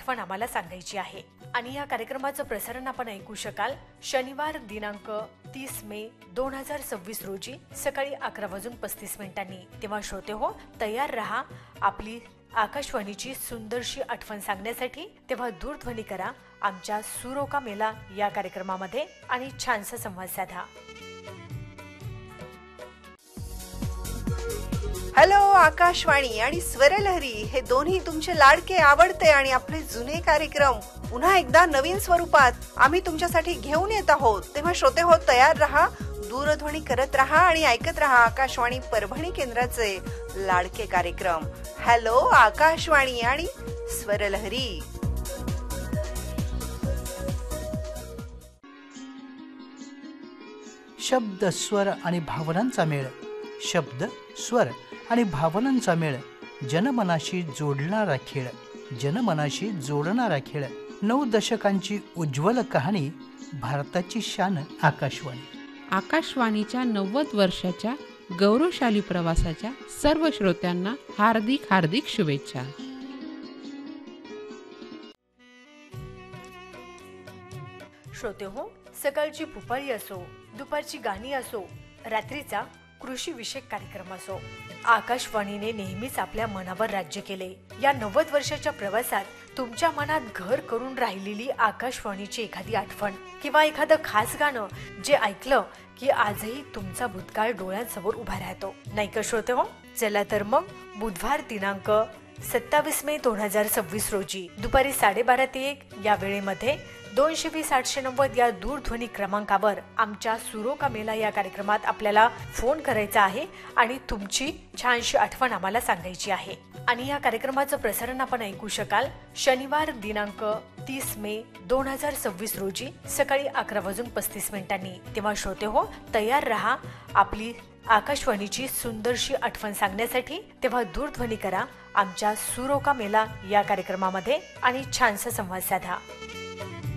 आठवण आम्हाला सांगायची आहे आणि या कार्यक्रमाचं प्रसारण आपण ऐकू शकाल शनिवार दिनांक 30 मे 2026 रोजी सकाळी 11:35 तेव्हा श्रोते हो, तयार रहा आपली आकाशवाणीची सुंदरशी आठवण सांगण्यासाठी। तेव्हा दूरध्वनी करा आमच्या सुरोका मेला या कार्यक्रमामध्ये आणि छानसा संवाद साधा। हॅलो, आकाशवाणी आणि स्वरलहरी हे दोन्ही तुमचे लाडके, आवडते आणि आपले जुने कार्यक्रम पुन्हा एकदा नवीन स्वरूपात आम्ही तुमच्यासाठी घेऊन येत आहोत। तेव्हा श्रोते हो, तयार रहा, दूरध्वनी करत रहा आणि ऐकत रहा आकाशवाणी परभणी केंद्राचे लाडके कार्यक्रम। हॅलो, आकाशवाणी आणि स्वरलहरी। शब्द, स्वर आणि भावनांचा मेळ, शब्द, स्वर आणि भावनांचा मेळ, जनमनाशी जोडणारा खेळ, जनमनाशी जोडणारा खेळ। 9 दशकांची उज्ज्वल कहाणी, भारताची शान आकाशवाणी। आकाशवाणीच्या 90 वर्षाच्या गौरवशाली प्रवासाच्या सर्व श्रोत्यांना हार्दिक हार्दिक शुभेच्छा। श्रोते हो, सकाळची पुपाळी असो, दुपारची गाणी असो, रात्रीचा कृषी विषयक कार्यक्रम असो, आकाशवाणीने नेहमीच आपल्या मनावर राज्य केले। या 90 वर्षाच्या प्रवासात तुमच्या मनात घर करून राहिलेली आकाशवाणीची एखादी आठवण किंवा एखादं खास गाणं जे ऐकलं की आजही तुमचा भूतकाळ डोळ्यांसमोर उभा राहतो, नाही का श्रोते हो? चला तर मग बुधवार दिनांक 27 मे 2026 रोजी दुपारी 12:30 ते 1 या वेळेमध्ये 220-890 या दूरध्वनी क्रमांकावर आमच्या सुरोका मेला या कार्यक्रमात आपल्याला फोन करायचा आहे आणि तुमची छानशी आठवण आम्हाला सांगायची आहे आणि या कार्यक्रमाचं प्रसारण आपण ऐकू शकाल शनिवार दिनांक 30 मे 2026 रोजी सकाळी 11:35 तेव्हा श्रोते हो, तयार रहा आपली आकाशवाणीची सुंदरशी आठवण सांगण्यासाठी। तेव्हा दूरध्वनी करा आमच्या सुरोका मेला या कार्यक्रमामध्ये आणि छानसा संवाद साधा।